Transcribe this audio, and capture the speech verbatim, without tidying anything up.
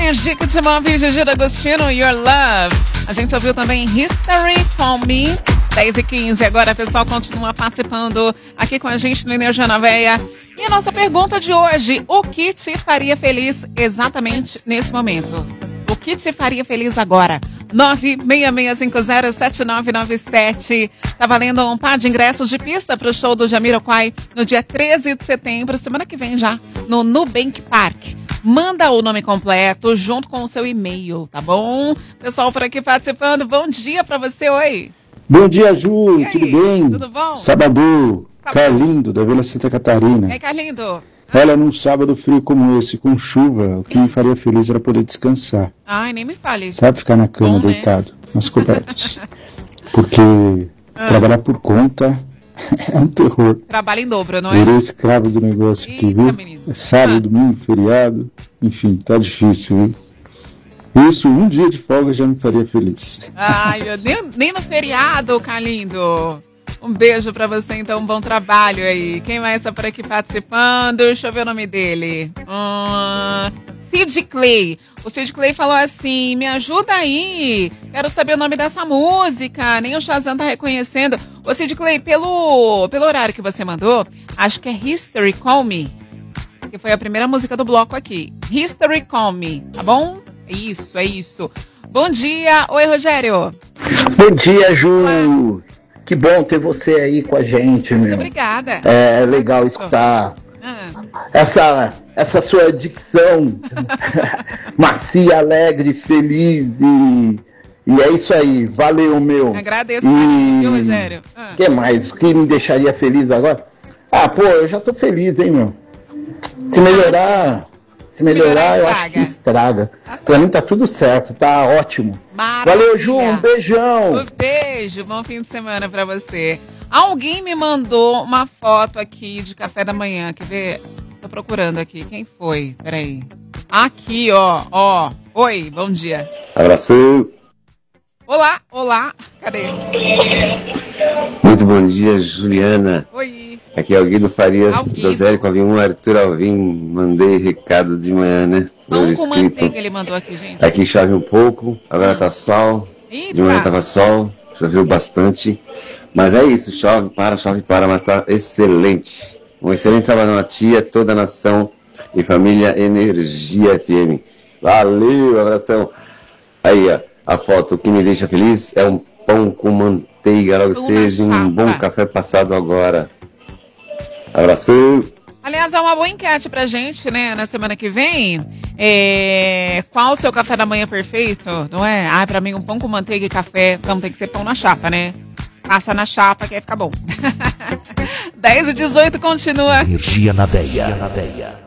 energia que te move, Gigi D'Agostino, Your Love. A gente ouviu também History Call Me, dez e quinze. Agora, o pessoal continua participando aqui com a gente no Energia na Veia. E a nossa pergunta de hoje, o que te faria feliz exatamente nesse momento? O que te faria feliz agora? nove seis seis cinco zero sete nove nove sete. Tá valendo um par de ingressos de pista pro show do Jamiroquai no dia treze de setembro, semana que vem já, no Nubank Park. Manda o nome completo junto com o seu e-mail, tá bom? Pessoal por aqui participando, bom dia pra você, oi. Bom dia, Ju, tudo bem? Tudo bom? Sábado, Carlindo, da Vila Santa Catarina. E aí, Carlindo? Olha, num sábado frio como esse, com chuva, o que me faria feliz era poder descansar. Ai, nem me fale. Sabe, ficar na cama, Bom, né? deitado, nas cobertas. Porque ah. trabalhar por conta é um terror. Trabalho em dobro, não é? Virei escravo do negócio aqui, Eita, viu? menino. É sábado, Ah. domingo, feriado, enfim, tá difícil, viu? Isso, um dia de folga já me faria feliz. Ai, meu, nem, nem no feriado, Carlindo. Um beijo pra você, então, um bom trabalho aí. Quem mais está por aqui participando? Deixa eu ver o nome dele. Hum, Sid Clay. O Sid Clay falou assim, me ajuda aí. Quero saber o nome dessa música. Nem o Shazam tá reconhecendo. Ô, Sid Clay, pelo, pelo horário que você mandou, acho que é History Call Me, que foi a primeira música do bloco aqui. History Call Me, tá bom? É isso, é isso. Bom dia. Oi, Rogério. Bom dia, Ju. Olá. Que bom ter você aí com a gente, meu. Muito obrigada. É legal escutar ah. essa, essa sua dicção macia, alegre, feliz e, e é isso aí. Valeu, meu. Agradeço, e... viu, Rogério? O ah. que mais? O que me deixaria feliz agora? Ah, pô, eu já tô feliz, hein, meu. Se melhorar... Se melhorar, melhorar eu acho que estraga. Tá pra mim tá tudo certo, tá ótimo. Maravilha. Valeu, Ju, um beijão. Um beijo, bom fim de semana pra você. Alguém me mandou uma foto aqui de café da manhã, quer ver? Tô procurando aqui, quem foi? Peraí. Aqui, ó, ó. Oi, bom dia. Abraço. Olá, olá. Cadê? Muito bom dia, Juliana. Oi. Aqui é o Guido Farias, Alguido. do Zé Alvim, Arthur Alvim. Mandei recado de manhã, né? Pão com manteiga ele mandou aqui, gente. Aqui chove um pouco, agora ah. tá sol. Eita. De manhã tava sol, choveu bastante. Mas é isso, chove, para, chove, para, mas tá excelente. Um excelente sábado na tia, toda a nação e família Energia F M. Valeu, abração. Aí, ó, a foto, o que me deixa feliz é um pão com manteiga, logo seja um bom café passado agora. Abraço. Aliás, é uma boa enquete pra gente, né, na semana que vem. É... Qual o seu café da manhã perfeito, não é? Ah, pra mim um pão com manteiga e café, então tem que ser pão na chapa, né? Passa na chapa que aí fica bom. dez e dezoito continua. Energia na veia.